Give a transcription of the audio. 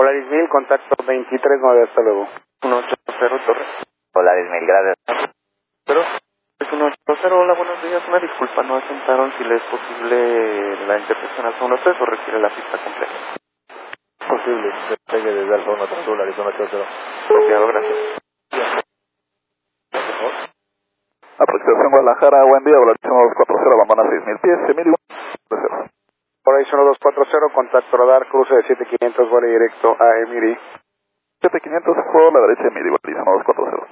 Polaris 1000, contacto 239, hasta luego. 180 Torre. Polaris 1000, gracias. Pero, es 180, hola, buenos días, una disculpa, no asentaron si le es posible la intercepción al 1-3 o requiere la pista completa. Posible, despegue desde Alfa 1 Azul, Arizona 80. Copiado, gracias. Aproximación Guadalajara, buen día, Horizon 240, Bambana 6000 pies, Emilio 1-0. Horizon 240, contacto radar, cruce de 7500, vuelo directo a Emiri. 7500 por la derecha, Emilio, Horizon 240.